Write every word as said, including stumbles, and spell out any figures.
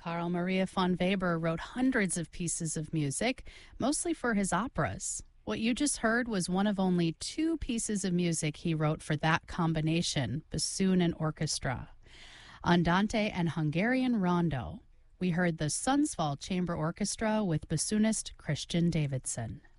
Carl Maria von Weber wrote hundreds of pieces of music, mostly for his operas. What you just heard was one of only two pieces of music he wrote for that combination, bassoon and orchestra. Andante and Hungarian Rondo. We heard the Sundsvall Chamber Orchestra with bassoonist Christian Davidson.